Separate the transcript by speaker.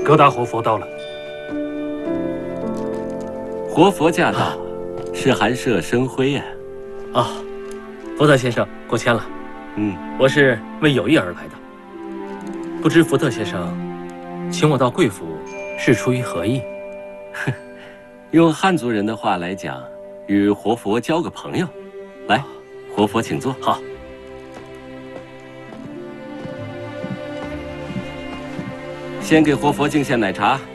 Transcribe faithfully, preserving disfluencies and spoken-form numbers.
Speaker 1: 葛大活佛到了。
Speaker 2: 活佛驾到，是寒舍生辉呀。
Speaker 3: 啊，福特先生过谦了。
Speaker 2: 嗯，
Speaker 3: 我是为有意而来的，不知福特先生请我到贵府是出于何意？
Speaker 2: 用汉族人的话来讲，与活佛交个朋友。来，活佛请坐。
Speaker 3: 好。
Speaker 2: 先给活佛敬献奶茶。